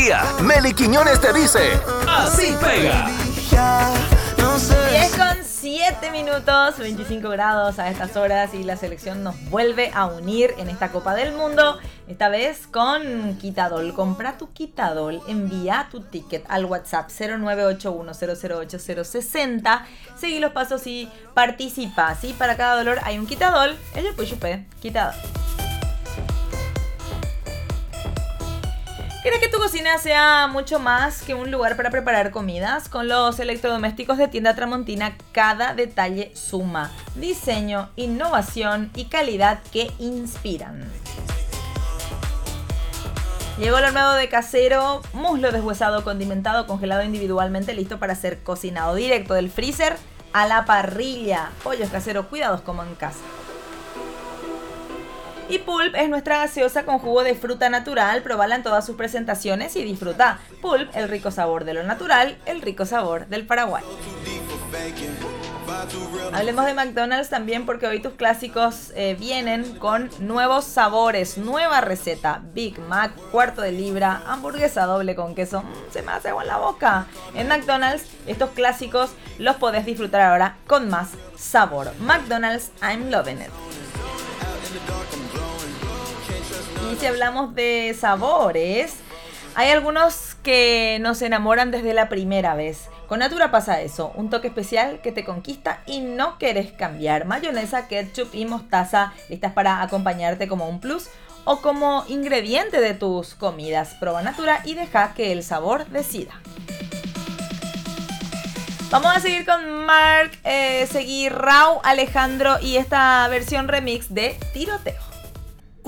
día. Meli Quiñones te dice: así pega. 10:07, 25 grados a estas horas y la selección nos vuelve a unir en esta Copa del Mundo, esta vez con Quitadol. Compra tu Quitadol, envía tu ticket al WhatsApp 0981008060, seguí los pasos y participa, ¿sí? Para cada dolor hay un Quitadol, ello pues chupé, Quitadol. ¿Quieres que tu cocina sea mucho más que un lugar para preparar comidas? Con los electrodomésticos de Tienda Tramontina, cada detalle suma. Diseño, innovación y calidad que inspiran. Llegó lo nuevo de Casero, muslo deshuesado, condimentado, congelado individualmente, listo para ser cocinado directo del freezer a la parrilla. Pollos Casero, cuidados como en casa. Y Pulp es nuestra gaseosa con jugo de fruta natural. Probala en todas sus presentaciones y disfruta. Pulp, el rico sabor de lo natural, el rico sabor del Paraguay. Hablemos de McDonald's también, porque hoy tus clásicos vienen con nuevos sabores, nueva receta. Big Mac, cuarto de libra, hamburguesa doble con queso. Se me hace agua en la boca. En McDonald's estos clásicos los podés disfrutar ahora con más sabor. McDonald's, I'm loving it. Y si hablamos de sabores, hay algunos que nos enamoran desde la primera vez. Con Natura pasa eso, un toque especial que te conquista y no querés cambiar. Mayonesa, ketchup y mostaza, listas para acompañarte como un plus o como ingrediente de tus comidas. Proba Natura y deja que el sabor decida. Vamos a seguir con Mark, seguir Rauw Alejandro y esta versión remix de Tiroteo.